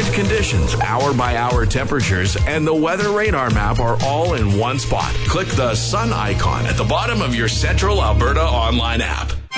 Today's conditions, hour-by-hour temperatures, and the weather radar map are all in one spot. Click the sun icon at the bottom of your Central Alberta online app.